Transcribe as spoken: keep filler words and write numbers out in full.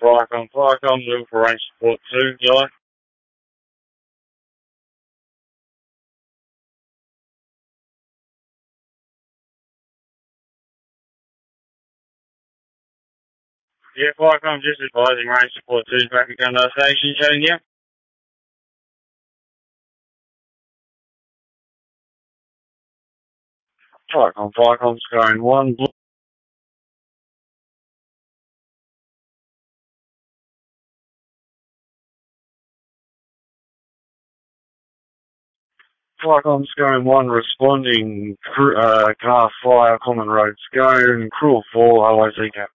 Firecom, Firecom, looking for range support two, Guy. Yeah, Firecom, just advising range support two, traffic on the station, chatting, yeah. Firecom, Firecom, scoring one, blue. Firecom, scoring one, responding, uh, car fire, common roads, going, cruel four, O I C cap.